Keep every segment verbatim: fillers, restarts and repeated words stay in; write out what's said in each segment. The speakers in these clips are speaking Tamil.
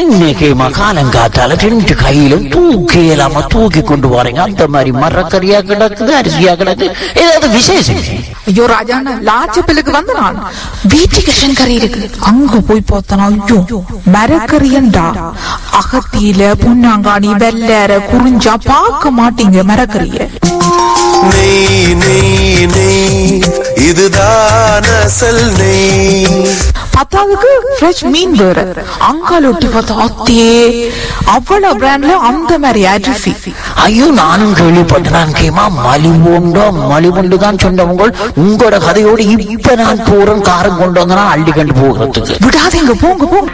இன்னைக்கு மகாலங்காத்தால ரெண்டு கையிலும் தூக்கி இல்லாம தூக்கி கொண்டு வரீங்க. அந்த மாதிரி மரக்கறியா கிடக்குது, அரிசியா கிடக்குது, ஏதாவது விசேஷம்? ஐயோ ராஜாண்ணா, லாச்சப்பிலுக்கு வந்து நான் வீட்டுக்கு கறி இருக்கு, அங்க போய் பார்த்தனா ஐயோ மரக்கறியண்டா. அகத்தியில புண்ணாங்காணி வெள்ளற குறிஞ்சா பார்க்க மாட்டீங்க மரக்கறிய. நெய் நெய் நெய் இதுதான் அசல் நெய். பத்தாவதுக்கு ஃப்ரெஷ் மீன் வேற, அங்கால ஒட்டி பார்த்தா அத்தே அவ்வளவு பிராண்ட்ல அந்த மாதிரி அரிசி. ஐயோ நானும் கேள்விப்பட்டேன். கேமா மலிவுண்டோ மலிவுண்டு தான் சொன்னவங்க. உங்களோட கதையோடு இப்ப நான் போறேன், காரம் கொண்டு வந்தனா அள்ளி கண்டு போகிறதுக்கு. விடாதீங்க, போங்க போங்க.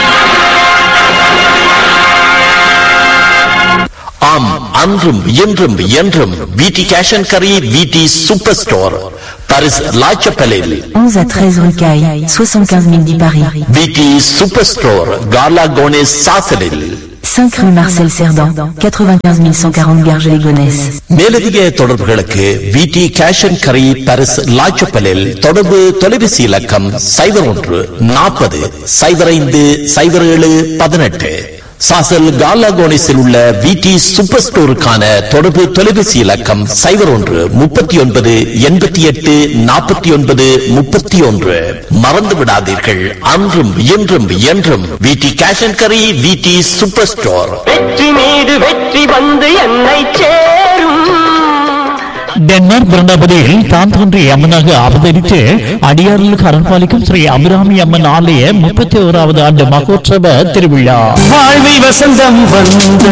ஆம், அன்றும் இன்றும் என்றும் விடி கேஷ் அண்ட் கரி, விடி சூப்பர் ஸ்டோர், பாரிஸ் லாச்சப்பலில் onze à treize rue Caille, soixante-quinze mille dix Paris. விடி சூப்பர் ஸ்டோர் கார்லா கோனேஸ் சாசலில் cinq rue Marcel Cerdan, quatre-vingt-quinze mille cent quarante Garges-les-Gonesse. மேலதிக தொடர்புகளுக்கு விடி கேஷ் அண்ட் கரி, பாரிஸ் லாச்சப்பலில் தொடர்பு தொலைபேசி இலக்கம் சைபர் ஒன்று நாற்பது சைபர் ஐந்து சைபர் ஏழு பதினெட்டு. சாசல் காலாகோனிஸில் உள்ள விடி சூப்பர் ஸ்டோருக்கான தொடர்பு தொலைபேசி இலக்கம் சைபர் ஒன்று முப்பத்தி ஒன்பது எண்பத்தி எட்டு நாற்பத்தி ஒன்பது முப்பத்தி ஒன்று. மறந்து விடாதீர்கள், அன்றும் இன்றும் என்றும் விடி கேஷ் அண்ட் கரி, விடி சூப்பர் ஸ்டோர். வெற்றி மீது வெற்றி வந்து என்னை சேரும். டென்மார்க் பிருந்தாபதியில் தான் தோன்றி அம்மனாக அவதரித்து அடியார்களுக்கு அரண்பாலிக்கும் ஸ்ரீ அபிராமி அம்மன் ஆலய முப்பத்தி ஓராவது ஆண்டு மகோற்சவ திருவிழா. வாழ்வில் வசந்தம் வந்து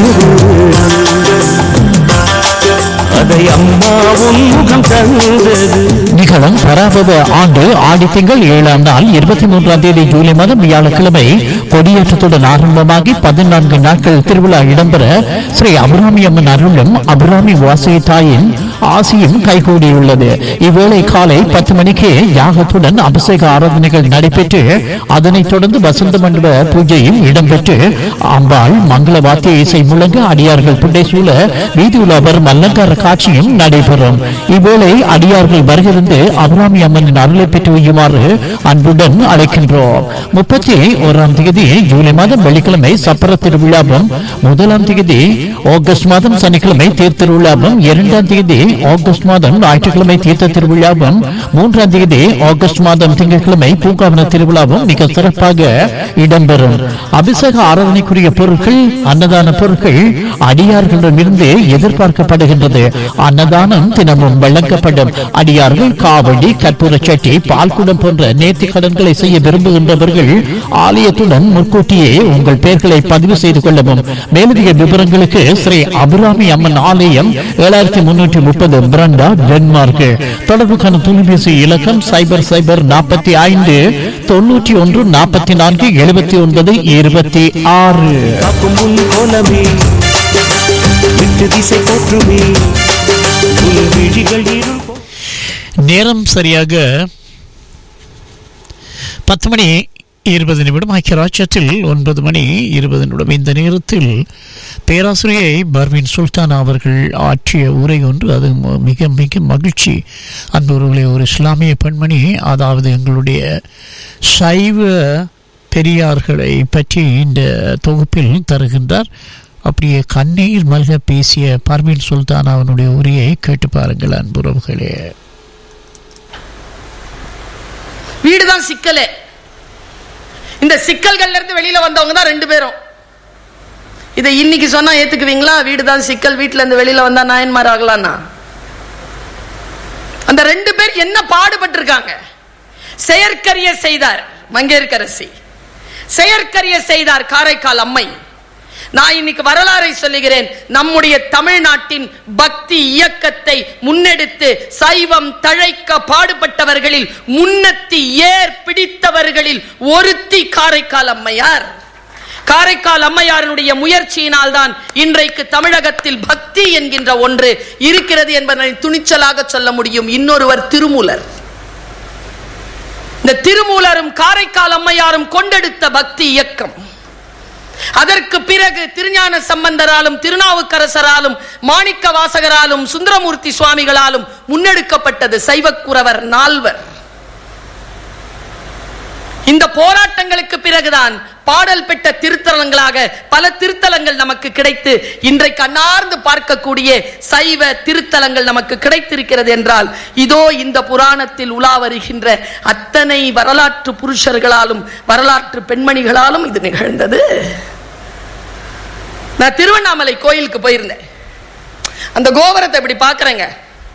அதை அம்மாவும் முகம் தந்தது. நிகழும் பராபவ ஆண்டு ஆடி திங்கள் ஏழாம் நாள் இருபத்தி மூன்றாம் தேதி ஜூலை மாதம் வியாழக்கிழமை கொடியேற்றத்துடன் ஆரம்பமாகி பதினான்கு நாட்கள் திருவிழா இடம்பெற ஸ்ரீ அபிராமி அம்மன் அருளும் அபிராமி வாசகி தாயின் ஆசியும் கைகூடியுள்ளது. இவ்வேளை காலை பத்து மணிக்கு யாகத்துடன் அபிஷேக ஆராதனைகள் நடைபெற்று அதனைத் தொடர்ந்து வசந்த மண்டப பூஜையும் இடம்பெற்று அம்பாள் மங்கள வாத்திய இசை முழங்க அடியார்கள் புண்டை சூழ வீதி உலா வரும் அலங்கார காட்சியும் நடைபெறும். இவ்வேளை அடியார்கள் வருகிறது அபிராமி அம்மனின் அருளை பெற்று வையுமாறு அன்புடன் அழைக்கின்றோம். முப்பத்தி ஓராம் தேதி ஜூலை மாதம் வெள்ளிக்கிழமை சப்பர திருவிழாவும், முதலாம் தேதி ஆகஸ்ட் மாதம் சனிக்கிழமை தேர் திருவிழாவும், இரண்டாம் தேதி ஆகஸ்ட் மாதம் ஞாயிற்றுக்கிழமை தீர்த்த திருவிழாவும், மூன்றாம் தேதி ஆகஸ்ட் மாதம் திங்கட்கிழமை பூங்காவன திருவிழாவும் மிக சிறப்பாக இடம்பெறும். அபிஷேக ஆராதனைக்குரிய பொருட்கள், அன்னதான பொருட்கள் அடியார்களிடமிருந்து எதிர்பார்க்கப்படுகின்றது. அன்னதானம் தினமும் வழங்கப்படும். அடியார்கள் காவடி, கற்பூர சட்டி, பால்குடம் போன்ற நேர்த்தி கடன்களை செய்ய விரும்புகின்றவர்கள் ஆலயத்துடன் முன்கூட்டியே உங்கள் பெயர்களை பதிவு செய்து கொள்ளவும். மேலதிக விவரங்களுக்கு ஸ்ரீ அபிராமி அம்மன் ஆலயம், ஏழாயிரத்தி முன்னூற்றி முப்பது பிரண்டா, டென்மார்க். தொடர்புக்கான தொலைபேசி இலக்கம் சைபர் சைபர் நாற்பத்தி ஐந்து தொன்னூற்றி ஒன்று நாற்பத்தி நான்கு எழுபத்தி ஒன்பது இருபத்தி ஆறு. நேரம் சரியாக பத்து மணி இருபது நிமிடம். ஆகிய ராஜ்யத்தில் ஒன்பது மணி இருபது நிமிடம். இந்த நேரத்தில் பேராசிரியை பர்வீன் சுல்தானா அவர்கள் ஆற்றிய உரை ஒன்று, அது மிக மிக மகிழ்ச்சி. அன்புறவுகளே, ஒரு இஸ்லாமிய பெண்மணி, அதாவது எங்களுடைய சைவ பெரியார்களை பற்றி இந்த தொகுப்பில் தருகின்றார். அப்படியே கண்ணீர் மல்க பேசிய பர்வீன் சுல்தானா அவனுடைய உரையை கேட்டு பாருங்கள் அன்புறவுகளே. வீடுதான் சிக்கலே. இந்த சிக்கல்கள்ல இருந்து வெளியில வந்தவங்க தான் ரெண்டு பேரும். இதை இன்னைக்கு சொன்னா ஏத்துக்குவீங்களா? வீடுதான் சிக்கல், வீட்டுல இருந்து வெளியில வந்தா நாயன்மார் ஆகலாம்னா? அந்த ரெண்டு பேர் என்ன பாடுபட்டு இருக்காங்க. செயற்கரிய செய்தார் மங்கையர்க்கரசி, செயற்கரிய செய்தார் காரைக்கால் அம்மை. நான் இன்னைக்கு வரலாறை சொல்லுகிறேன். நம்முடைய தமிழ்நாட்டின் பக்தி இயக்கத்தை முன்னெடுத்து சைவம் தழைக்க பாடுபட்டவர்களில் முன்னத்தி ஏர் பிடித்தவர்களில் ஒருத்தி காரைக்கால் அம்மையார். காரைக்கால் அம்மையாருடைய முயற்சியினால் தான் இன்றைக்கு தமிழகத்தில் பக்தி என்கின்ற ஒன்று இருக்கிறது என்பதை துணிச்சலாக சொல்ல முடியும். இன்னொருவர் திருமூலர். இந்த திருமூலரும் காரைக்கால் அம்மையாரும் கொண்டெடுத்த பக்தி இயக்கம். அதற்கு பிறகு திருஞான சம்பந்தராலும் திருநாவுக்கரசராலும் மாணிக்க வாசகராலும் சுந்தரமூர்த்தி சுவாமிகளாலும் முன்னெடுக்கப்பட்டது சைவக்குறவர் நால்வர். இந்த போராட்டங்களுக்கு பிறகுதான் பாடல் பெற்ற திருத்தலங்களாக பல திருத்தலங்கள் நமக்கு கிடைத்து இன்றைக்கு அன்னார்ந்து பார்க்கக்கூடிய சைவ திருத்தலங்கள் நமக்கு கிடைத்திருக்கிறது என்றால் இதோ இந்த புராணத்தில் உலா வருகின்ற அத்தனை வரலாற்று புருஷர்களாலும் வரலாற்று பெண்மணிகளாலும் இது நிகழ்ந்தது. நான் திருவண்ணாமலை கோயிலுக்கு போயிருந்தேன். அந்த கோபுரத்தை இப்படி பார்க்கிறேங்க.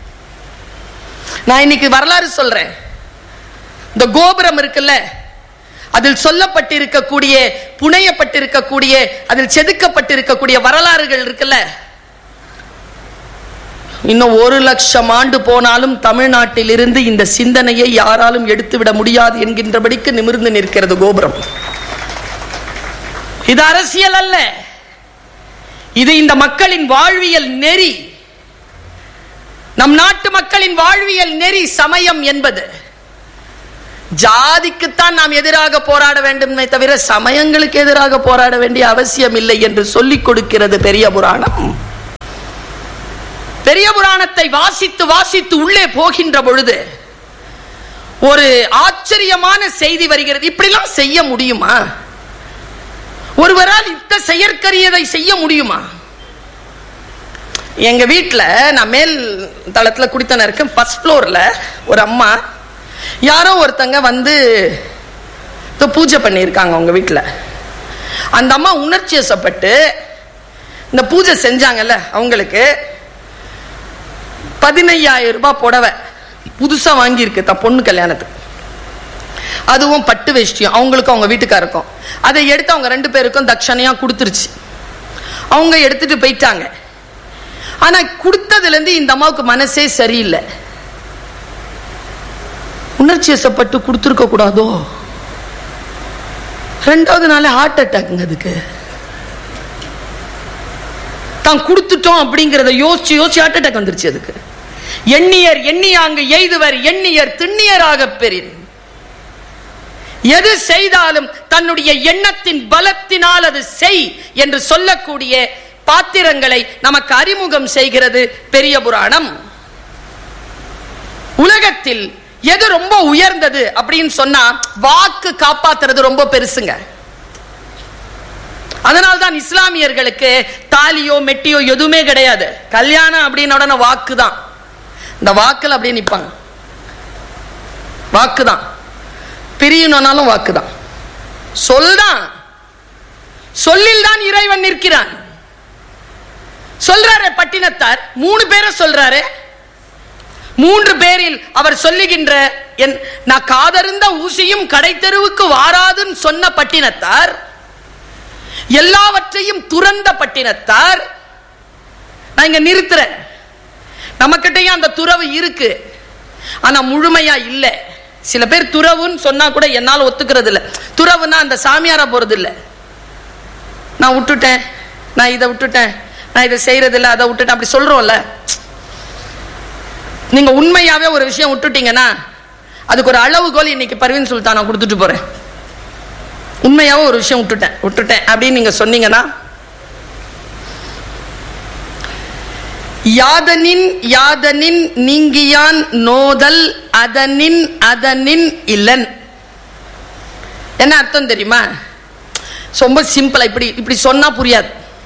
நான் இன்னைக்கு வரலாறு சொல்றேன். இந்த கோபுரம் இருக்குல்ல, அதில் சொல்லப்பட்டிருக்கக்கூடிய புனையப்பட்டிருக்கக்கூடிய அதில் செதுக்கப்பட்டிருக்கக்கூடிய வரலாறுகள் இருக்குல்ல, இன்னும் ஒரு லட்சம் ஆண்டு போனாலும் தமிழ்நாட்டில் இருந்து இந்த சிந்தனையை யாராலும் எடுத்துவிட முடியாது என்கின்றபடிக்கு நிமிர்ந்து நிற்கிறது கோபுரம். இது அரசியல் அல்ல, இது இந்த மக்களின் வாழ்வியல் நெறி, நம் நாட்டு மக்களின் வாழ்வியல் நெறி சமயம் என்பது. ஜாதிக்குத்தான் நாம் எதிராக போராட வேண்டுமே தவிர சமயங்களுக்கு எதிராக போராட வேண்டிய அவசியம் இல்லை என்று சொல்லிக் கொடுக்கிறது பெரிய புராணம். பெரிய புராணத்தை வாசித்து வாசித்து உள்ளே போகின்ற பொழுது ஒரு ஆச்சரியமான செய்தி வருகிறது. இப்படிலாம் செய்ய முடியுமா? ஒருவரால் இந்த செயற்கரியதை செய்ய முடியுமா? எங்க வீட்டுல நான் மேல் தளத்துல குடித்தன இருக்கேன். ஃபர்ஸ்ட் ஃப்ளோர்ல ஒரு அம்மா யாரோ ஒருத்தங்க வந்து பூஜை பண்ணியிருக்காங்க அவங்க வீட்டுல. அந்த அம்மா உணர்ச்சி வசப்பட்டு இந்த பூஜை செஞ்சாங்கல்ல, அவங்களுக்கு பதினையாயிரம் ரூபாய் புடவை புதுசா வாங்கியிருக்கு தன் பொண்ணு கல்யாணத்துக்கு. அதுவும் பட்டு வேஷ்டியும் அவங்களுக்கும் அவங்க வீட்டுக்காருக்கும். அதை எடுத்து அவங்க ரெண்டு பேருக்கும் தட்சணையா கொடுத்துருச்சு. அவங்க எடுத்துட்டு போயிட்டாங்க. ஆனா கொடுத்ததுல இருந்து இந்த அம்மாவுக்கு மனசே சரியில்லை. உணர்ச்சி வசப்பட்டு கொடுத்துருக்க கூடாதோ? ரெண்டாவது நாள் ஹார்ட் அட்டாக். அதுக்கு தான் கொடுத்துட்டோம் அப்படிங்கறத யோசிச்சு யோசிச்சு ஹார்ட் அட்டாக் வந்துருச்சு. அதுக்கு எண்ணியர் எண்ணியாங்கு எய்துவர் எண்ணியர் திண்ணியராக பெறின். எது செய்தாலும் தன்னுடைய எண்ணத்தின் பலத்தினால் அது செய் என்று சொல்லக்கூடிய பாத்திரங்களை நமக்கு அறிமுகம் செய்கிறது பெரிய புராணம். உலகத்தில் எது ரொம்ப உயர்ந்தது அப்படின்னு சொன்னா வாக்கு காப்பாத்துறது ரொம்ப பெருசுங்க. அதனால்தான் இஸ்லாமியர்களுக்கு தாலியோ மெட்டியோ எதுவுமே கிடையாது. கல்யாணம் அப்படின்னு உடனே வாக்கு தான். இந்த வாக்குல அப்படியே நிப்பாங்க. வாக்குதான். பிரியணும்னாலும் வாக்குதான். சொல்தான். சொல்லில் தான் இறைவன் நிற்கிறான். சொல்றாரு பட்டினத்தார், மூணு பேரை சொல்றாரு. மூன்று பேரில் அவர் சொல்லுகின்ற நான் காதருந்த ஊசியும் கடை தெருவுக்கு வாராதுன்னு சொன்ன பட்டினத்தார், எல்லாவற்றையும் துறந்த பட்டினத்தார். நான் இங்க நிறுத்துறேன். நமக்கிட்டையும் அந்த துறவு இருக்கு, ஆனா முழுமையா இல்ல. சில பேர் துறவுன்னு சொன்னா கூட என்னால ஒத்துக்கிறது இல்ல. துறவுன்னா அந்த சாமியாரா போறது இல்ல. நான் விட்டுட்டேன், நான் இதை விட்டுட்டேன், நான் இதை செய்யறது இல்லை, அதை விட்டுட்டேன் அப்படி சொல்றோம்ல. நீங்க உண்மையாவே ஒரு விஷயம் விட்டுட்டீங்கன்னா அதுக்கு ஒரு அளவுகோல் இன்னைக்கு பர்வீன் சுல்தான் நான் கொடுத்துட்டு போறேன். உண்மையாவே ஒரு விஷயம் விட்டுட்டேன் விட்டுட்டேன் அப்படின்னு நீங்க சொன்னீங்கன்னா, யாதனின் யாதனின் நீங்கியான் நோதல் அதனின் அதனின் இல்லன். என்ன அர்த்தம் தெரியுமா? ரொம்ப சிம்பிளா இப்படி இப்படி சொன்னா புரியாது.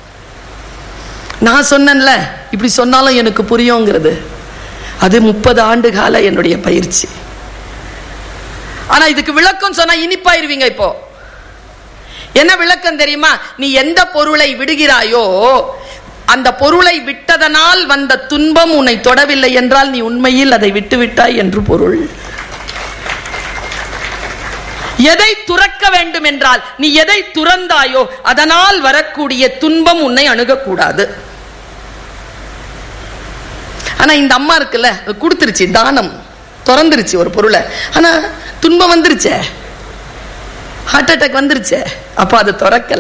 நான் சொன்னேன்ல இப்படி சொன்னாலும் எனக்கு புரியுங்கிறது. அது முப்பது ஆண்டு கால என்னுடைய பயிற்சி. ஆனா இதுக்கு விளக்கம் சொன்னா இனிப்பாயிருவீங்க. இப்போ என்ன விளக்கம் தெரியுமா? நீ எந்த பொருளை விடுகிறாயோ அந்த பொருளை விட்டதனால் வந்த துன்பம் உன்னை தொடவில்லை என்றால் நீ உண்மையில் அதை விட்டுவிட்டாய் என்று பொருள். எதை துறக்க வேண்டும் என்றால் நீ எதை துறந்தாயோ அதனால் வரக்கூடிய துன்பம் உன்னை அணுகக்கூடாது. ஆனா இந்த அம்மா இருக்குல்ல, கொடுத்துருச்சு, தானம் திறந்துருச்சு ஒரு பொருளை. ஆனா துன்பம் வந்துருச்சே, ஹார்ட் அட்டாக் வந்துருச்சே, அப்ப அது திறக்கல.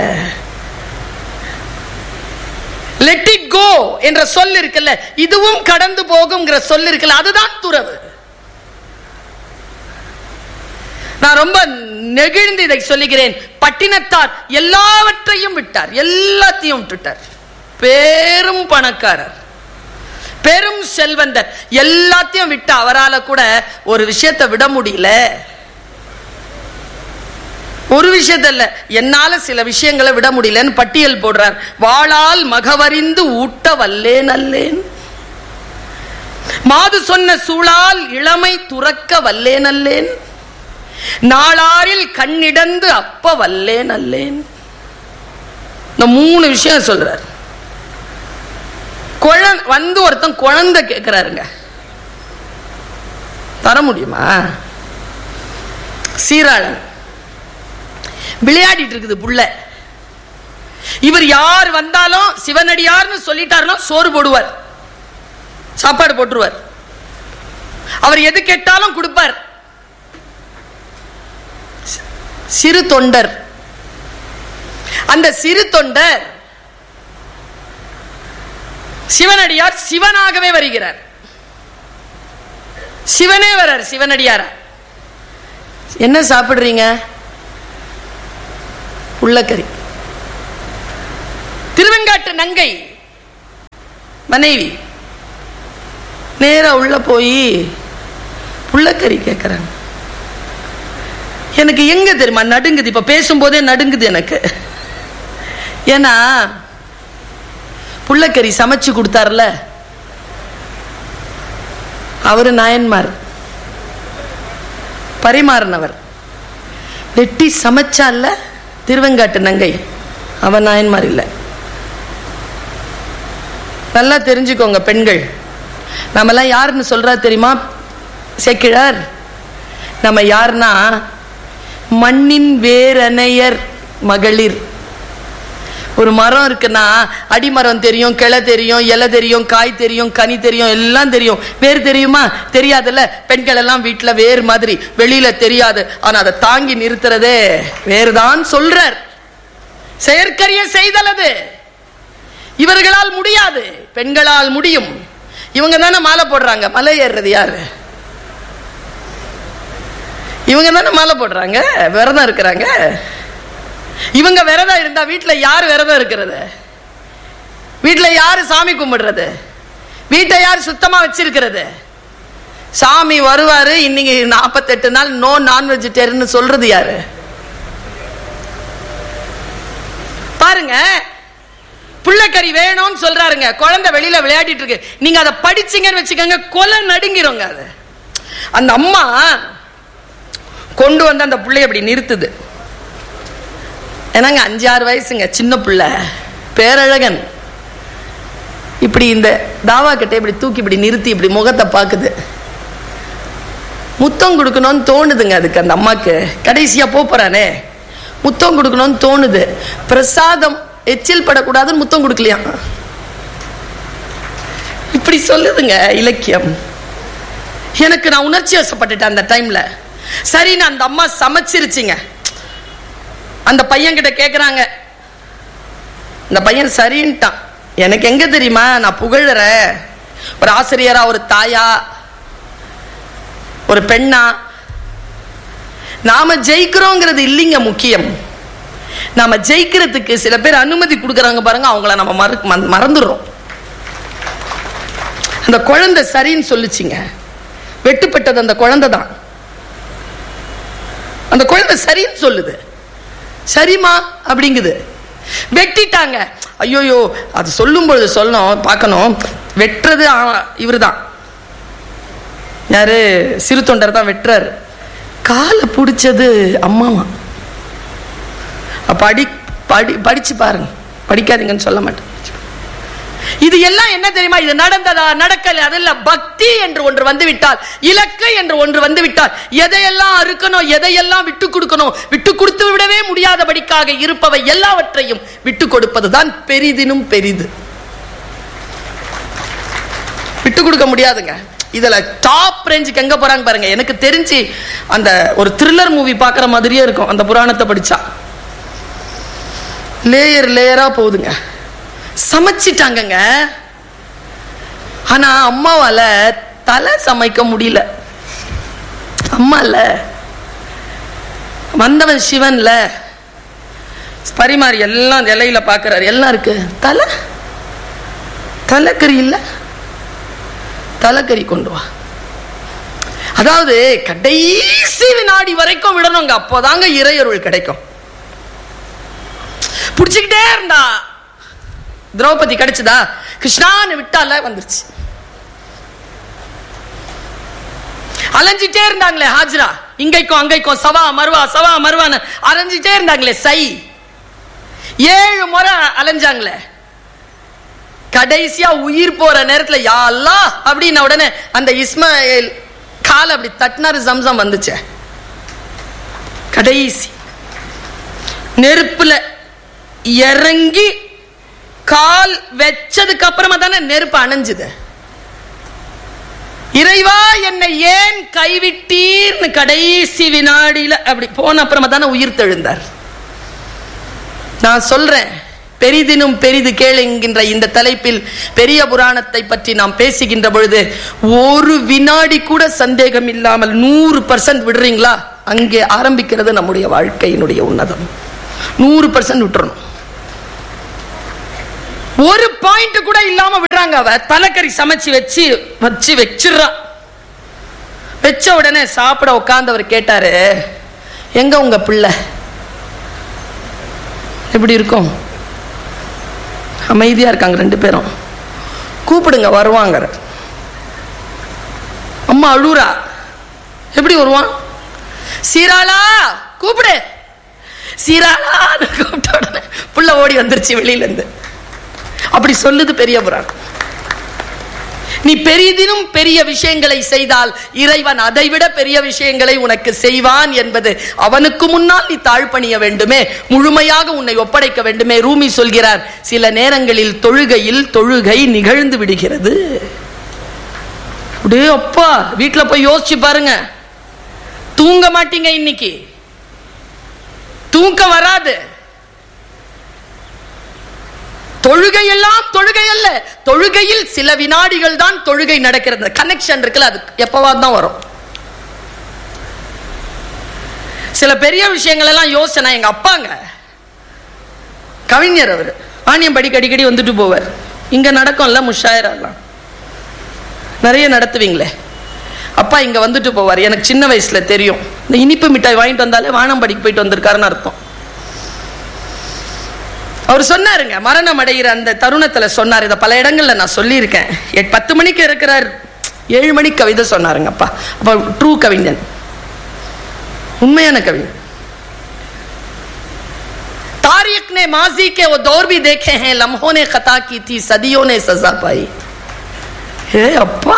லெட் இட் கோ என்ற சொல் இருக்குல்ல, இதுவும் கடந்து போகும்ங்கிற சொல் இருக்குல்ல, அதுதான் துறவு. நான் ரொம்ப நெகிழ்ந்து இதை சொல்லுகிறேன். பட்டினத்தார் எல்லாவற்றையும் விட்டார், எல்லாத்தையும் விட்டுட்டார். பெரும் பணக்காரர், பெரும் செல்வந்தர், எல்லாத்தையும் விட்டு அவரால் கூட ஒரு விஷயத்தை விட முடியல. ஒரு விஷயத்த இல்ல, என்னால சில விஷயங்களை விட முடியலன்னு பட்டியல் போடுறார். வாளால் மகவறிந்து ஊட்ட வல்லேன் அல்லேன், மாது சொன்ன சூழால் இளமை துறக்க வல்லேன் அல்லேன், நாளாரில் கண்ணிடந்து அப்ப வல்லேன் அல்லேன். இந்த மூணு விஷயம் சொல்றார். குழந்தை வந்து ஒருத்தன் குழந்தை கேட்கிறாருங்க, தர முடியுமா? சீராளன் விளையாடிட்டு இருக்குது புள்ள. இவர் யார் வந்தாலும் சிவனடியார்னு சொல்லிட்டாருன்னா சோறு போடுவார், சாப்பாடு போட்டுருவார். அவர் எது கேட்டாலும் கொடுப்பார். சிறு தொண்டர், அந்த சிறு தொண்டர் சிவனடியார் சிவனாகவே வருகிறார். சிவனே வரார் சிவனடியார். என்ன சாப்பிடுறீங்க? உள்ளக்கறி. திருவெங்காட்டு நங்கை மனைவி நேரா உள்ள போய் உள்ளக்கறி கேட்கிறாங்க. எனக்கு எங்க தெரியுமா நடுங்குது, இப்ப பேசும்போதே நடுங்குது எனக்கு. ஏன்னா புள்ளக்கறி சமைச்சு கொடுத்தார்ல அவரு நாயன்மார், பரிமாறினவர். வெட்டி சமைச்சால திருவெங்காட்டு நங்கை, அவன் நாயன்மார் இல்ல. நல்லா தெரிஞ்சுக்கோங்க பெண்கள், நம்மெல்லாம் யாருன்னு சொல்றா தெரியுமா சேக்கிழார்? நம்ம யாருன்னா மண்ணின் வேரணையர் மகளிர். ஒரு மரம் இருக்குன்னா அடிமரம் தெரியும், கிளை தெரியும், இலை தெரியும், காய் தெரியும், கனி தெரியும், எல்லாம் தெரியும். வேர் தெரியுமா? தெரியாதுல்ல. பெண்கள் எல்லாம் வீட்டுல வேர் மாதிரி, வெளியில தெரியாது, ஆனா அதை தாங்கி நிறுத்துறதே வேறுதான் சொல்றார். செயற்கரிய செய்தல் அது. இவர்களால் முடியாது, பெண்களால் முடியும். இவங்க தானே மாலை போடுறாங்க. மலை ஏறுறது யாரு? இவங்க தானே மாலை போடுறாங்க, விரதம் இருக்கிறாங்க. இவங்க விரதம் இருந்தா வீட்டுல யாரு விரதம் இருக்கிறது? வீட்டுல யாரு சாமி கும்பிடுறது? வீட்டை யாரு சுத்தமா வச்சிருக்கிறது? சாமி வருவாரு, இன்னைக்கு நாற்பத்தெட்டு நாள் நோ நான் வெஜிடேரியன் சொல்றது யாரு? பாருங்க, புள்ளக்கறி வேணும்னு சொல்றாருங்க. குழந்தை வெளியில விளையாடிட்டு இருக்கு. நீங்க அதை படிச்சீங்கன்னு வச்சுக்கோங்க, கொலை நடுங்கிறோங்க. அது அந்த அம்மா கொண்டு வந்து அந்த பிள்ளைய அப்படி நிறுத்துது. ஏன்னாங்க அஞ்சு ஆறு வயசுங்க, சின்ன பிள்ளை, பேரழகன். இப்படி இந்த தாவா கிட்ட இப்படி தூக்கி இப்படி நிறுத்தி இப்படி முகத்தை பாக்குது. முத்தம் கொடுக்கணும்னு தோணுதுங்க அதுக்கு. அந்த அம்மாக்கு கடைசியா போறானே முத்தம் கொடுக்கணும்னு தோணுது. பிரசாதம் எச்சில் படக்கூடாதுன்னு முத்தம் கொடுக்கலையா? இப்படி சொல்லுதுங்க இலக்கியம். எனக்கு நான் உணர்ச்சி வசப்பட்டுட்டேன் அந்த டைம்ல. சரின்னு அந்த அம்மா சமைச்சிருச்சுங்க. அந்த பையன் கிட்ட கேக்குறாங்க. இந்த பையன் சரின்ட்டான். எனக்கு எங்க தெரியுமா, நான் புகழற ஒரு ஆசிரியரா, ஒரு தாயா, ஒரு பெண்ணா, நாம ஜெயிக்கிறோங்கிறது இல்லைங்க முக்கியம். நாம ஜெயிக்கிறதுக்கு சில பேர் அனுமதி கொடுக்கறாங்க பாருங்க, அவங்கள நம்ம மறந்துடுறோம். அந்த குழந்தை சரின்னு சொல்லுச்சுங்க. வெட்டுப்பட்டது அந்த குழந்தை தான். அந்த குழந்தை சரின்னு சொல்லுது. சரிமா அப்படிங்குது. வெட்டிட்டாங்க. ஐயோயோ, அது சொல்லும் பொழுது சொல்லணும், பார்க்கணும். வெட்டுறது இவரு தான், யாரு? சிறு தொண்டர் தான் வெட்டுறாரு. காலை பிடிச்சது அம்மாவா. படி படி படிச்சு பாருங்க, படிக்காதீங்கன்னு சொல்ல மாட்டேன். இது எல்லாம் என்ன தெரியுமா? இது நடந்ததா நடக்கல அதல்ல. பக்தி என்று ஒன்று வந்து விட்டால், இலக்கு என்று ஒன்று வந்து விட்டால், எதையெல்லாம் அறுக்கணும், எதையெல்லாம் விட்டு கொடுக்கணும், விட்டு கொடுத்து விடவே முடியாதபடிக்காக இருப்பவை எல்லாவற்றையும் விட்டு கொடுப்பதுதான் பெரிதினும் பெரிது. விட்டு கொடுக்க முடியாதுங்க. இதுல டாப் ரேஞ்சுக்கு எங்க போறாங்க பாருங்க. எனக்கு தெரிஞ்சு அந்த ஒரு த்ரில்லர் மூவி பாக்குற மாதிரியே இருக்கும் அந்த புராணத்தை படிச்சா. லேயர் லேயரா போகுதுங்க. சமைச்சிட்டாங்க. ஆனா அம்மாவால தலை சமைக்க முடியல. அம்மா இல்ல, வந்தவன் சிவன்ல. பரிமாறி எல்லாம் இலையில பாக்குறாரு, எல்லாம் இருக்கு. தலை தலைக்கறி இல்ல, தலைக்கறி கொண்டு வா. அதாவது கடைசி வினாடி வரைக்கும் விடணுங்க, அப்போதாங்க இறையருள் கிடைக்கும். புடிச்சுக்கிட்டே இருந்தா திரௌபதி கிடைச்சதா, கிருஷ்ணான்னு விட்டால வந்துருச்சு. அலைஞ்சிட்டே இருந்தாங்களே ஹாஜரா, இங்கைக்கும் அங்கைக்கும் சவா மருவா சவா மருவான்னு அலைஞ்சிட்டே இருந்தாங்களே சை, ஏழு முறை அலைஞ்சாங்களே. கடைசியா உயிர் போற நேரத்துல யா அல்லாஹ் அப்படின்ன உடனே அந்த இஸ்மாயில் கால் அப்படி தட்டினாரு, ஜம்சம் வந்துச்சு. கடைசி நெருப்புல இறங்கி கால் வச்சதுக்கு அப்புறமா தானே நெருப்பு அணைஞ்சுது. இறைவா என்னை ஏன் கைவிட்டீர்னு கடைசி வினாடியில அப்படி போன அப்புறமா தானே உயிர் தெழுந்தார். நான் சொல்றேன், பெரிதினும் பெரிது கேள் என்கின்ற இந்த தலைப்பில் பெரிய புராணத்தை பற்றி நாம் பேசுகின்ற பொழுது ஒரு வினாடி கூட சந்தேகம் இல்லாமல் நூறு பர்சன்ட் விடுறீங்களா, அங்கே ஆரம்பிக்கிறது நம்முடைய வாழ்க்கையினுடைய உன்னதம். நூறு பர்சன்ட் விட்டுறணும். ஒரு பாயிண்ட் கூட இல்லாம விடுறாங்க. அவ தலைக்கறி சமைச்சு வச்சு வச்சு வச்சிடறா. வச்ச உடனே சாப்பிட உட்கார்ந்தவர் கேட்டாரு, எங்க உங்க பிள்ளை? எப்படி இருக்கும்? அமைதியா இருக்காங்க ரெண்டு பேரும். கூப்பிடுங்க வருவாங்க. அம்மா அழுறா. எப்படி வருவான்? சீராளா கூப்பிடு, சீராளா கூப்பிட்ட உடனே புள்ள ஓடி வந்துருச்சு வெளியில இருந்து. அப்படி சொல்லுது பெரிய புராணம். நீ பெரிதினும் பெரிய விஷயங்களை செய்தால் இறைவன் அதைவிட பெரிய விஷயங்களை உனக்கு செய்வான் என்பது அவனுக்கு முன்னால் நீ தாழ்பணிய வேண்டுமே, முழுமையாக உன்னை ஒப்படைக்க வேண்டுமே. ரூமி சொல்கிறார், சில நேரங்களில் தொழுகையில் தொழுகை நிகழ்ந்து விடுகிறது. அப்படியே அப்பா வீட்டுல போய் யோசிச்சு பாருங்க. தூங்க மாட்டீங்க, இன்னைக்கு தூக்கம் வராது. தொழுகை எல்லாம் தொழுகை அல்ல, தொழுகையில் சில வினாடிகள் தான் தொழுகை நடக்கிறது. கனெக்ஷன் இருக்குல்ல, அது எப்பவாது தான் வரும். சில பெரிய விஷயங்கள் எல்லாம் யோசனை. எங்க அப்பாங்க கவிஞர், அவரு ஆணியம் படிக்க அடிக்கடி வந்துட்டு போவார். இங்க நடக்கும்ல முஷாயரெல்லாம் நிறைய நடத்துவீங்களே, அப்பா இங்க வந்துட்டு போவார். எனக்கு சின்ன வயசுல தெரியும், இந்த இனிப்பு மிட்டாய் வாங்கிட்டு வந்தாலே வானம்படிக்கு போயிட்டு வந்திருக்காருன்னு அர்த்தம். அவர் சொன்னாருங்க, மரணம் அடைகிற அந்த தருணத்துல சொன்னார். இதை பல இடங்கள்ல நான் சொல்லியிருக்கேன். பத்து மணிக்கு இருக்கிறார், ஏழு மணிக்கு கவிதை சொன்னாருங்க அப்பா. அப்ப ட்ரூ கவிஞன், உண்மையான கவிஞன். तारिक ने माजी के वो दौर भी देखे हैं, लम्हों ने खता की थी, सदियों ने सजा पाई. हे அப்பா,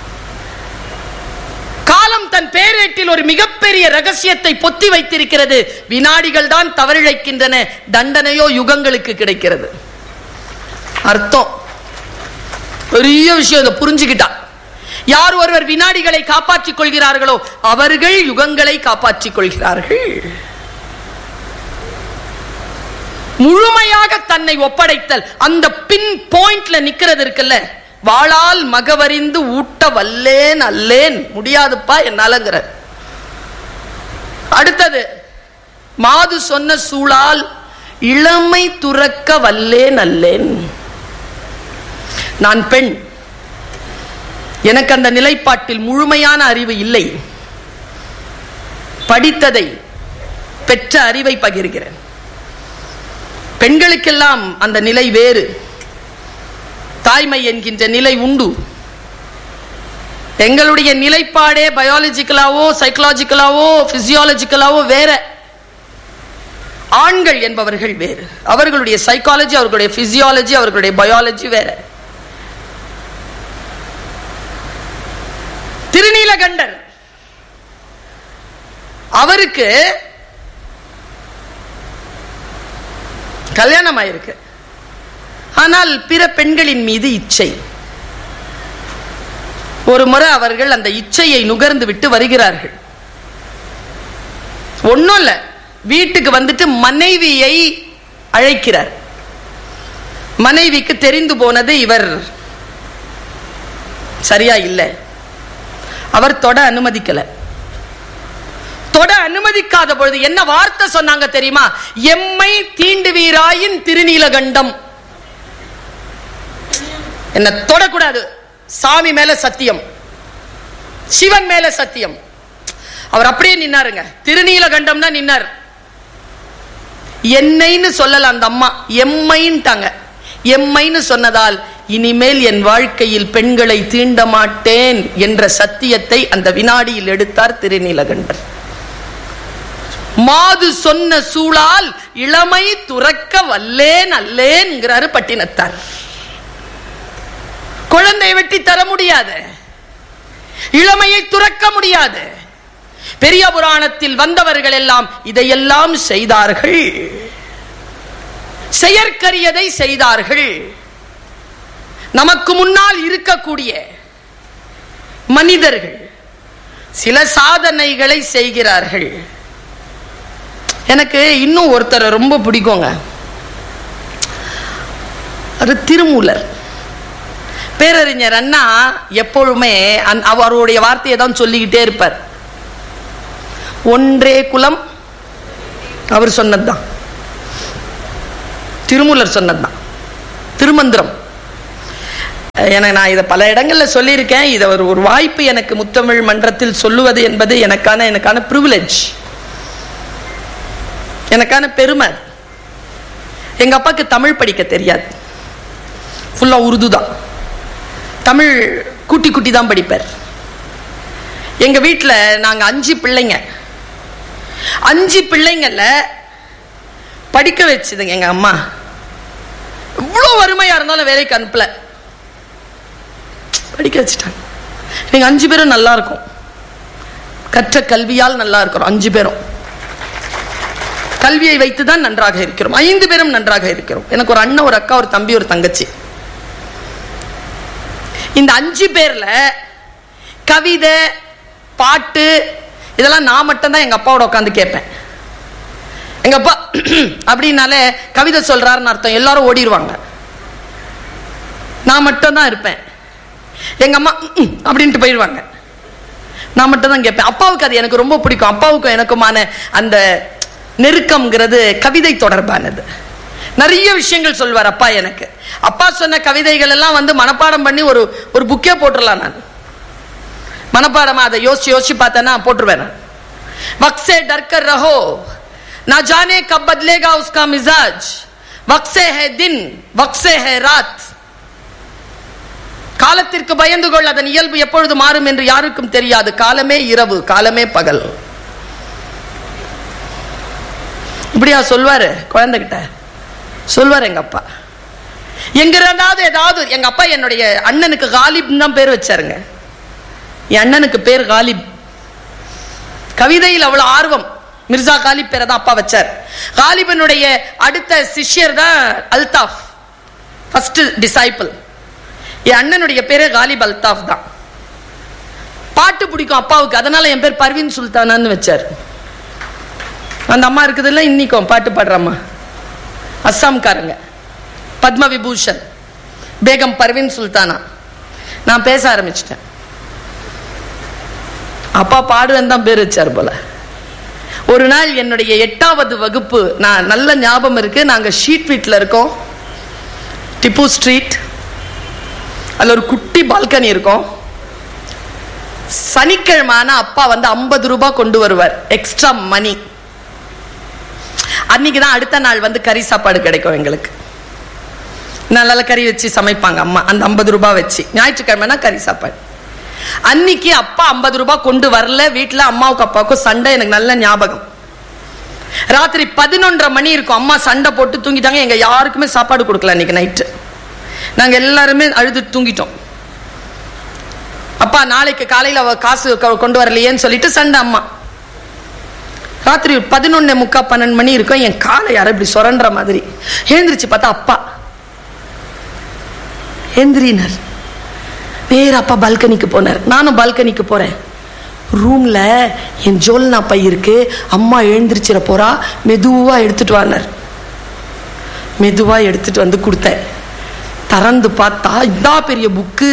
காலம் தன் பேரேட்டில் ஒரு மிகப்பெரிய ரகசியத்தை பொத்தி வைத்திருக்கிறது. வினாடிகள் தான் தவறிழைக்கின்றன, தண்டனையோ யுகங்களுக்கு கிடைக்கிறது. அர்த்தம் பெரிய விஷயம். இதை புரிஞ்சுக்கிட்டா யார் ஒருவர் வினாடிகளை காப்பாற்றிக் கொள்கிறார்களோ அவர்கள் யுகங்களை காப்பாற்றிக் கொள்கிறார்கள். முழுமையாக தன்னை ஒப்படைத்தல், அந்த பின் பாயிண்ட்ல நிக்கிறது இருக்குல்ல, வாளால் மகவறிந்து ஊட்ட வல்லேன் அல்லேன், முடியாதுப்பா என்னாலங்கிற. அடுத்தது, மாது சொன்ன சூழால் இளமை துறக்க வல்லேன் அல்லேன். நான் பெண், எனக்கு அந்த நிலைப்பாட்டில் முழுமையான அறிவு இல்லை. படித்ததை பெற்ற அறிவை பகிர்கிறேன். பெண்களுக்கெல்லாம் அந்த நிலை வேறு, தாய்மை என்கின்ற நிலை உண்டு. எங்களுடைய நிலைப்பாடே பயாலஜிக்கலாவோ சைக்கலாஜிக்கலாவோ பிசியாலஜிக்கலாவோ வேற. ஆண்கள் என்பவர்கள் வேறு, அவர்களுடைய சைக்காலஜி, அவர்களுடைய பிசியாலஜி, அவர்களுடைய பயாலஜி வேற. திருநீலகண்டர், அவருக்கு கல்யாணம் ஆயிருக்கு, ஆனால் பிற பெண்களின் மீது இச்சை. ஒரு முறை அவர்கள் அந்த இச்சையை நுகர்ந்து விட்டு வருகிறார்கள். ஒன்னும் இல்ல, வீட்டுக்கு வந்துட்டு மனைவியை அழைக்கிறார். மனைவிக்கு தெரிந்து போனது இவர் சரியா இல்லை. அவர் தொட அனுமதிக்கல. தொட அனுமதிக்காத பொழுது என்ன வார்த்தை சொன்னாங்க தெரியுமா? எம்மை தீண்டுவீராயின் திருநீலகண்டம், என்ன தொடக்கூடாது, சாமி மேல சத்தியம். சிவன் மேல சத்தியம். அவர் அப்படியே நின்னாருங்க. திருநீலகண்டம்னா நின்னார். என்னைன்னு சொல்லல அந்த அம்மா, எம்மைன்ட்டாங்க. எம்மைன்னு சொன்னதால் இனிமேல் என் வாழ்க்கையில் பெண்களை தீண்ட மாட்டேன் என்ற சத்தியத்தை அந்த வினாடியில் எடுத்தார் திருநீலகண்டர். மாது சொன்ன சூழால் இளமை துறக்க வல்லேன் அல்லேன்ங்கிறாரு பட்டினத்தார். குழந்தை வெட்டி தர முடியாது, இளமையை துறக்க முடியாது. பெரிய புராணத்தில் வந்தவர்கள் எல்லாம் இதையெல்லாம் செய்தார்கள், செயற்கரியதை செய்தார்கள். நமக்கு முன்னால் இருக்கக்கூடிய மனிதர்கள் சில சாதனைகளை செய்கிறார்கள். எனக்கு இன்னும் ஒருத்தரை ரொம்ப பிடிக்குங்க, அது திருமூலர். பேரறிஞர் அண்ணா எப்பொழுதுமே அவருடைய வார்த்தையை தான் சொல்லிக்கிட்டே இருப்பார். ஒன்றே குலம், அவர் சொன்னதுதான், திருமூலர் சொன்னதுதான், திருமந்திரம். எனக்கு நான் இதை பல இடங்கள்ல சொல்லியிருக்கேன். இதை ஒரு ஒரு வாய்ப்பு எனக்கு முத்தமிழ் மன்றத்தில் சொல்லுவது என்பது எனக்கான எனக்கான பிரிவிலேஜ், எனக்கான பெருமை. எங்க அப்பாவுக்கு தமிழ் படிக்க தெரியாது, ஃபுல்லா உருது தான். தமிழ் கூட்டி கூட்டி தான் படிப்பார். எங்க வீட்டுல நாங்க அஞ்சு பிள்ளைங்க, அஞ்சு பிள்ளைங்கள்ல படிக்க வச்சதுங்க எங்க அம்மா. இவ்வளவு வறுமையா இருந்தாலும் வேலைக்கு அனுப்பல, படிக்க வச்சுட்டாங்க. நீங்க அஞ்சு பேரும் நல்லா இருக்கும், கற்ற கல்வியால் நல்லா இருக்கிறோம். அஞ்சு பேரும் கல்வியை வைத்துதான் நன்றாக இருக்கிறோம். ஐந்து பேரும் நன்றாக இருக்கிறோம். எனக்கு ஒரு அண்ணன், ஒரு அக்கா, ஒரு தம்பி, ஒரு தங்கச்சி. இந்த அஞ்சு பேர்ல கவிதை, பாட்டு இதெல்லாம் நான் மட்டும் தான் எங்க அப்பாவோட உட்காந்து கேட்பேன். எங்க அப்பா அப்படின்னாலே கவிதை சொல்றாருன்னு அர்த்தம், எல்லாரும் ஓடிடுவாங்க. நான் மட்டும் தான் இருப்பேன். எங்க அம்மா அப்படின்ட்டு போயிடுவாங்க. நான் மட்டும் தான் கேட்பேன். அப்பாவுக்கு அது எனக்கு ரொம்ப பிடிக்கும். அப்பாவுக்கும் எனக்குமான அந்த நெருக்கம்ங்கிறது கவிதை தொடர்பானது. நிறைய விஷயங்கள் சொல்வார் அப்பா எனக்கு. அப்பா சொன்ன கவிதைகள் எல்லாம் வந்து மனப்பாடம் பண்ணி ஒரு ஒரு புக்கே போட்டுடலாம். நான் மனப்பாடமா அதை யோசிச்சு யோசிச்சு பார்த்தேன்னா போட்டுருவேன். வக்ஸே டர்கர் ரஹோ, ना जाने कब बदलेगा उसका मिजाज, वक्से है दिन वक्से है रात. காலத்திற்கு பயந்து கொள், அதன் இயல்பு எப்பொழுது மாறும் என்று யாருக்கும் தெரியாது. காலமே இரவு, காலமே பகல். இப்படியா சொல்வாரு குழந்தைகிட்ட? சொல்வார் எங்க அப்பா. எங்கிறதாவது ஏதாவது எங்க அப்பா என்னுடைய அண்ணனுக்கு காலிப் தான் பேர் வச்சாருங்க. என் அண்ணனுக்கு பேர் காலிப். கவிதையில் அவ்வளவு ஆர்வம். மிர்சா காலிப் பேரை தான் அப்பா வச்சார். காலிபனுடைய அடுத்த சிஷ்யர் தான் அல்தாஃப், ஃபர்ஸ்ட் டிசைபிள். என் அண்ணனுடைய பேரே காலிப் அல்தாஃப் தான். பாட்டு பிடிக்கும் அப்பாவுக்கு, அதனால என் பேர் பர்வீன் சுல்தானான்னு வச்சார். அந்த அம்மா இருக்குதுல்ல இன்னைக்கும் பாட்டு பாடுறம்மா, அஸ்ஸாம்காரங்க, பத்ம விபூஷன் பேகம் பர்வீன் சுல்தானா. நான் பேச ஆரம்பிச்சிட்டேன். அப்பா பாடுவேன் தான் பேர் வச்சார் போல. ஒரு நாள் என்னுடைய எட்டாவது வகுப்பு, நான் நல்ல ஞாபகம் இருக்கு. நாங்க ஷீட் வீட்டில் இருக்கோம், டிப்பு ஸ்ட்ரீட். அதுல ஒரு குட்டி பால்கனி இருக்கும். சனிக்கிழமான அப்பா வந்து ஐம்பது ரூபாய் கொண்டு வருவார், எக்ஸ்ட்ரா மணி. அன்னைக்குதான் அடுத்த நாள் வந்து கறி சாப்பாடு கிடைக்கும் எங்களுக்கு. நல்ல கறி வச்சு சமைப்பாங்க அம்மா, அந்த ஐம்பது ரூபாய் வச்சு. ஞாயிற்றுக்கிழமைனா கறி சாப்பாடு. அன்னைக்கு அப்பா ஐம்பது ரூபாய் கொண்டு வரல. வீட்டுல அம்மாவுக்கு அப்பாவுக்கும் சண்டை, எனக்கு நல்ல ஞாபகம். ராத்திரி பதினொன்றரை மணி இருக்கும். அம்மா சண்டை போட்டு தூங்கிட்டாங்க. எங்க யாருக்குமே சாப்பாடு கொடுக்கல அன்னைக்கு நைட்டு. நாங்க எல்லாருமே அழுது தூங்கிட்டோம். அப்பா நாளைக்கு காலையில அவ காசு கொண்டு வரலையேன்னு சொல்லிட்டு சண்டை. அம்மா ராத்திரி பதினொன்னு முக்கா பன்னெண்டு மணி இருக்கும். என் காலை யாரும் இப்படி சொரன்ற மாதிரி எழுந்திருச்சு பார்த்தா அப்பா எந்திரினார். வேற அப்பா பால்கனிக்கு போனார். நானும் பால்கனிக்கு போறேன். ரூம்ல என் ஜோல்னா பை இருக்கு. அம்மா எழுந்திருச்சிட போறா, மெதுவா எடுத்துட்டு வானார். மெதுவா எடுத்துட்டு வந்து கொடுத்தேன். திறந்து பார்த்தா இதா பெரிய புக்கு.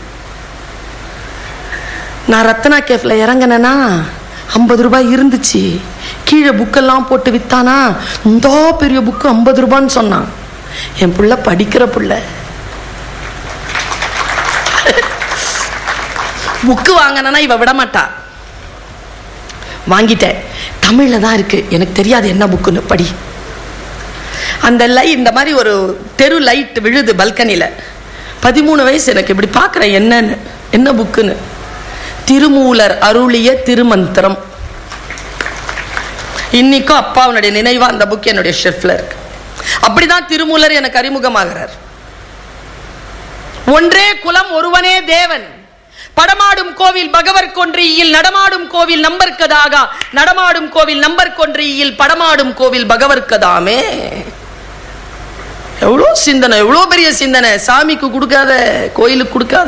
நான் ரத்னா கேஃப்ல இறங்கினா ஐம்பது ரூபாய் இருந்துச்சு. கீழே புக்கெல்லாம் போட்டு வித்தானா, இந்த பெரிய புக்கு ஐம்பது ரூபான்னு சொன்னான். என் புள்ள படிக்கிற புள்ள. புக்கு வாங்கினா இவ விட மாட்டா. வாங்கிட்டேன், தமிழ்ல தான் இருக்கு, எனக்கு தெரியாது என்ன புக்குன்னு, படி. அந்த லை இந்த மாதிரி ஒரு தெரு லைட் விழுது பல்கனில. பதிமூணு வயசு எனக்கு, இப்படி பார்க்குறேன் என்னன்னு, என்ன புக்குன்னு. திருமூலர் அருளிய திருமந்திரம். இன்னைக்கும் அப்பாவுடைய நினைவா அந்த புக் என்னுடைய ஷெல்ஃப்ல இருக்கு. அப்படிதான் திருமூலர் எனக்கு அறிமுகமாகிறார். ஒன்றே குலம் ஒருவனே தேவன், படமாடும் கோவில் பகவர் கொன்றியில், நடமாடும் கோவில் நம்பர்க்கதாக, நடமாடும் கோவில் நம்பர் கொன்றியில், படமாடும் கோவில் பகவர்க்கதாமே. எவ்வளோ சிந்தனை, எவ்வளோ பெரிய சிந்தனை. சாமிக்கு கொடுக்காத, கோயிலுக்கு கொடுக்காத.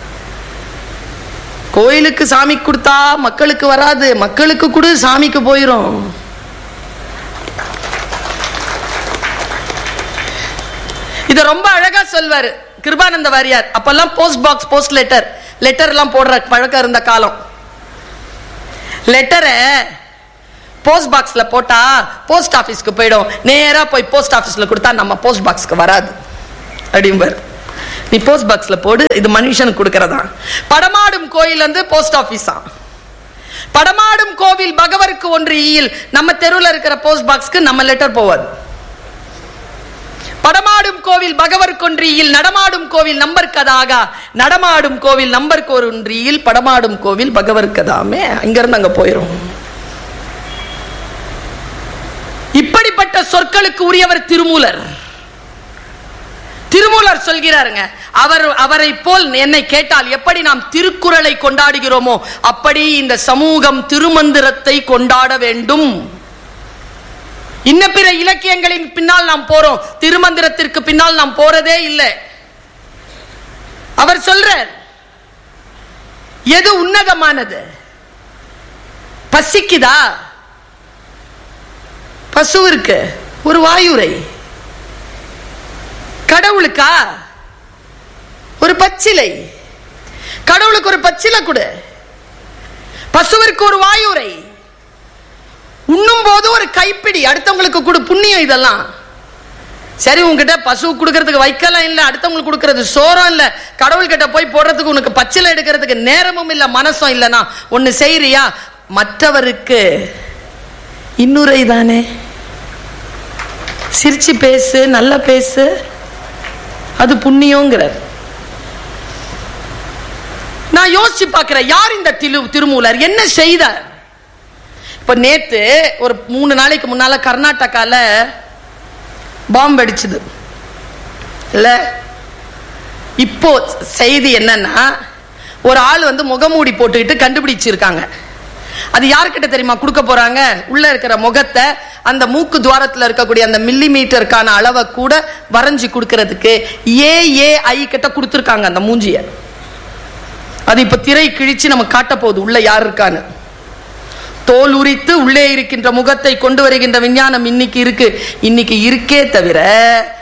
கோயிலுக்கு சாமி கொடுத்தா மக்களுக்கு வராது, மக்களுக்கு கொடு சாமிக்கு போயிரும். இத ரொம்ப அழகா சொல்வாரு கிருபானந்த வாரியார். அப்பெல்லாம் post box, post letter, letter எல்லாம் போடுற பழக்கம் இருந்த காலம். லெட்டரை போஸ்ட் பாக்ஸ்ல போட்டா போஸ்ட் ஆபீஸ்க்கு போயிடும், நேரா போய் போஸ்ட் ஆபீஸ்ல கொடுத்தா நம்ம போஸ்ட் பாக்ஸ்க்கு வராது அப்படிம்பார். நீ போஸ்ட் பாக்ஸ்ல போடு, இது மனுஷனுக்கு கொடுக்கறதா. படமாடும் கோயில் வந்து போஸ்ட் ஆபீஸா. படமாடும் கோவில் பகவருக்கு ஒன்று ஈயில், நம்ம தெருவில் இருக்கிற போஸ்ட் பாக்ஸ்க்கு நம்ம லெட்டர் போவாது. படமாடும் கோவில் பகவர் கொன்றியில், நடமாடும் கோவில் நம்பர் கதாக, நடமாடும் கோவில் நம்பர் கொன்றியில், படமாடும் கோவில் பகவர் கதாமே. இங்கிருந்து அங்க போயிரும். இப்படிப்பட்ட சொற்களுக்கு உரியவர் திருமூலர். திருமூலர் சொல்கிறாருங்க, அவர் அவரை போல் என்னை கேட்டால் எப்படி நாம் திருக்குறளை கொண்டாடுகிறோமோ அப்படி இந்த சமூகம் திருமந்திரத்தை கொண்டாட வேண்டும். இன்ன பிற இலக்கியங்களின் பின்னால் நாம் போறோம், திருமந்திரத்திற்கு பின்னால் நாம் போறதே இல்லை. அவர் சொல்றார், எது உன்னதமானது? பசிக்குதா? பசு இருக்கு, ஒரு வாயுரை. கடவுளுக்கா? ஒரு பச்சிலை. கடவுளுக்கு ஒரு பச்சிலை கொடு, பசுவிற்கு ஒரு வாயுரை. உண்ணும் போது ஒரு கைப்பிடி அடுத்தவங்களுக்கு கொடு, புண்ணியம் இதெல்லாம். சரி, உங்ககிட்ட பசு கொடுக்கறதுக்கு வைக்கலாம் இல்ல, அடுத்தவங்களுக்கு கொடுக்கறது சோரம் இல்ல, கடவுள் கிட்ட போய் போடுறதுக்கு உனக்கு பச்சிலை எடுக்கிறதுக்கு நேரமும் இல்ல, மனசும் இல்லைன்னா ஒன்னு செய்யறியா? மற்றவருக்கு இன்னுரை தானே, சிரிச்சு பேசு, நல்ல பேசு, அது புண்ணியங்கிறார். நான் யோசிச்சு பார்க்கிறேன், யார் இந்த திருமூலர், என்ன செய்தார்? இப்ப நேத்து ஒரு மூணு நாளைக்கு முன்னால கர்நாடகால பாம்பு வெடிச்சது இல்ல. இப்போ செய்தி என்னன்னா, ஒரு ஆள் வந்து முகமூடி போட்டுக்கிட்டு கண்டுபிடிச்சிருக்காங்க. அது யாருக்கிட்ட தெரியுமா கொடுக்க போறாங்க? உள்ள இருக்கிற முகத்தை அந்த மூக்கு துவாரத்தில் இருக்கக்கூடிய அந்த மில்லி மீட்டருக்கான அளவை கூட வரைஞ்சி கொடுக்கறதுக்கு ஏ ஏ ஐ கிட்ட கொடுத்துருக்காங்க அந்த மூஞ்சிய. அது இப்ப திரை கிழிச்சு நம்ம காட்ட போகுது உள்ள யார் இருக்கான்னு. தோல் உரித்து உள்ளே இருக்கின்ற முகத்தை கொண்டு வருகின்ற விஞ்ஞானம் இன்னைக்கு இருக்கு. இன்னைக்கு இருக்கே தவிர